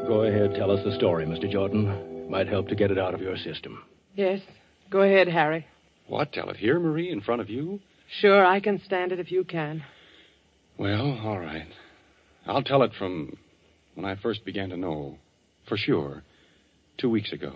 Go ahead, tell us the story, Mr. Jordan. Might help to get it out of your system. Yes. Go ahead, Harry. What? Tell it here, Marie, in front of you? Sure, I can stand it if you can. Well, all right. I'll tell it from when I first began to know, for sure, 2 weeks ago.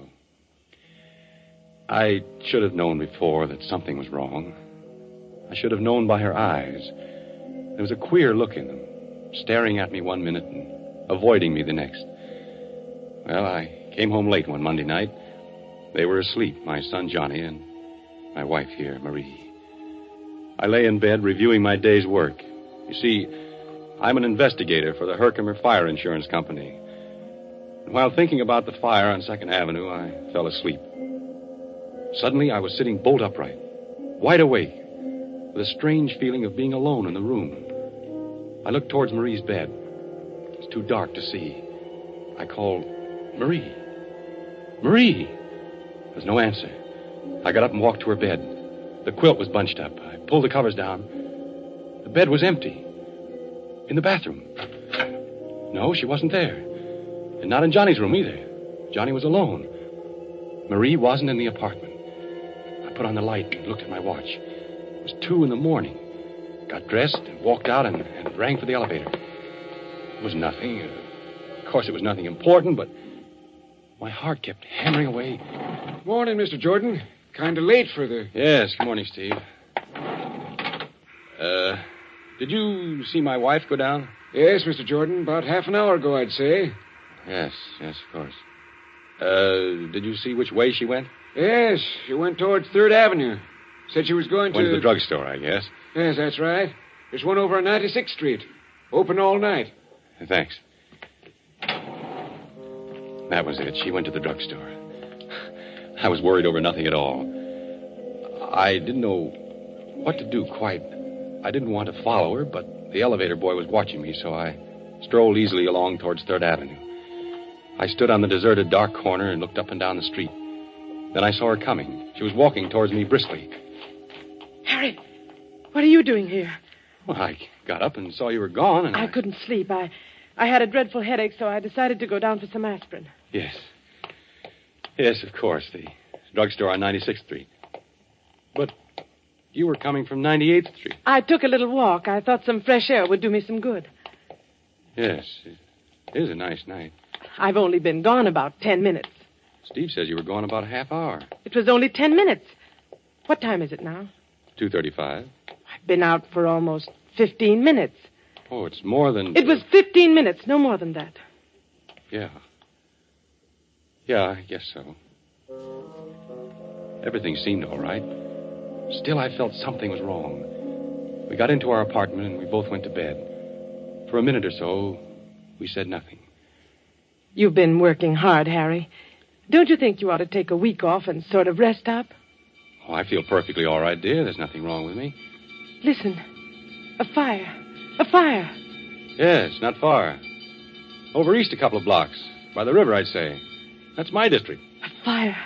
I should have known before that something was wrong. I should have known by her eyes. There was a queer look in them, staring at me one minute and avoiding me the next. Well, I came home late one Monday night. They were asleep, my son Johnny and my wife here, Marie. I lay in bed reviewing my day's work. You see, I'm an investigator for the Herkimer Fire Insurance Company. And while thinking about the fire on 2nd Avenue, I fell asleep. Suddenly, I was sitting bolt upright, wide awake, with a strange feeling of being alone in the room. I looked towards Marie's bed. It was too dark to see. I called, Marie. Marie! There was no answer. I got up and walked to her bed. The quilt was bunched up. I pulled the covers down. The bed was empty. In the bathroom. No, she wasn't there. And not in Johnny's room either. Johnny was alone. Marie wasn't in the apartment. I put on the light and looked at my watch. It was 2 a.m. Got dressed and walked out and rang for the elevator. It was nothing. Of course, it was nothing important, but my heart kept hammering away. Morning, Mr. Jordan. Kind of late for the... Yes, good morning, Steve. Did you see my wife go down? Yes, Mr. Jordan. About half an hour ago, I'd say. Yes, of course. Did you see which way she went? Yes, she went towards 3rd Avenue. Said she was going to... Went to the drugstore, I guess. Yes, that's right. There's one over on 96th Street. Open all night. Thanks. That was it. She went to the drugstore. I was worried over nothing at all. I didn't know what to do quite. I didn't want to follow her, but the elevator boy was watching me, so I strolled easily along towards 3rd Avenue. I stood on the deserted dark corner and looked up and down the street. Then I saw her coming. She was walking towards me briskly. Harry, what are you doing here? Well, I got up and saw you were gone, and I couldn't sleep. I had a dreadful headache, so I decided to go down for some aspirin. Yes. Yes, of course, the drugstore on 96th Street. But you were coming from 98th Street. I took a little walk. I thought some fresh air would do me some good. Yes, it is a nice night. I've only been gone about 10 minutes. Steve says you were gone about a half hour. It was only 10 minutes. What time is it now? 2:35. I've been out for almost 15 minutes. Oh, it's more than... It was 15 minutes, no more than that. Yeah. Yeah, I guess so. Everything seemed all right. Still, I felt something was wrong. We got into our apartment and we both went to bed. For a minute or so, we said nothing. You've been working hard, Harry. Don't you think you ought to take a week off and sort of rest up? Oh, I feel perfectly all right, dear. There's nothing wrong with me. Listen. A fire. A fire. Yes, not far. Over east a couple of blocks. By the river, I'd say. That's my district. A fire.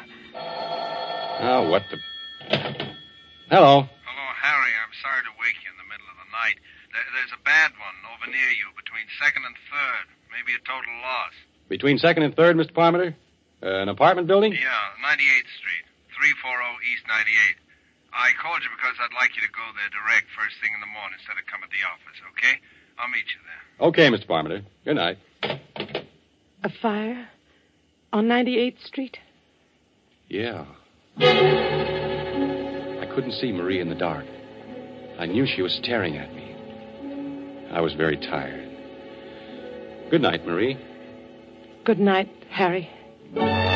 Oh, what the... Hello. Hello, Harry. I'm sorry to wake you in the middle of the night. There's a bad one over near you between 2nd and 3rd. Maybe a total loss. Between 2nd and 3rd, Mr. Parmenter? An apartment building? Yeah, 98th Street, 340 East 98th. I called you because I'd like you to go there direct first thing in the morning instead of come at the office, okay? I'll meet you there. Okay, Mr. Parmenter. Good night. A fire? On 98th Street? Yeah. I couldn't see Marie in the dark. I knew she was staring at me. I was very tired. Good night, Marie. Good night, Harry.